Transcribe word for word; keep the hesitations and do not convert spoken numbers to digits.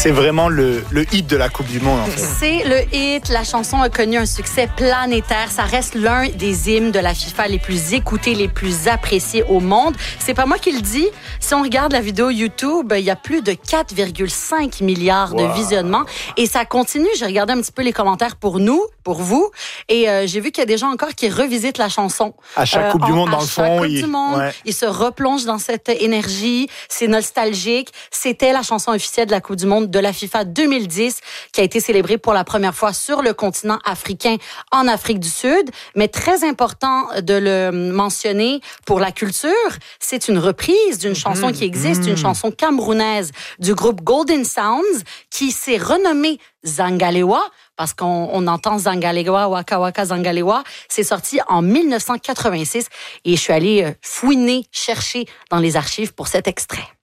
C'est vraiment le, le hit de la Coupe du Monde, en fait. C'est le hit. La chanson a connu un succès planétaire. Ça reste l'un des hymnes de la FIFA les plus écoutés, les plus appréciés au monde. C'est pas moi qui le dis. Si on regarde la vidéo YouTube, il y a plus de quatre virgule cinq milliards wow. de visionnements. Et ça continue. J'ai regardé un petit peu les commentaires pour nous, pour vous. Et euh, j'ai vu qu'il y a des gens encore qui revisitent la chanson. À chaque euh, Coupe en, du Monde, dans le fond. Coupe il... du monde, ouais. Ils se replongent dans cette énergie. C'est nostalgique. C'était la chanson officielle de la Coupe du Monde de la FIFA deux mille dix, qui a été célébrée pour la première fois sur le continent africain, en Afrique du Sud. Mais très important de le mentionner pour la culture, c'est une reprise d'une chanson qui existe, une chanson camerounaise du groupe Golden Sounds, qui s'est renommée Zangalewa, parce qu'on on entend Zangalewa, Waka Waka Zangalewa. C'est sorti en dix-neuf cent quatre-vingt-six et je suis allée fouiner, chercher dans les archives pour cet extrait.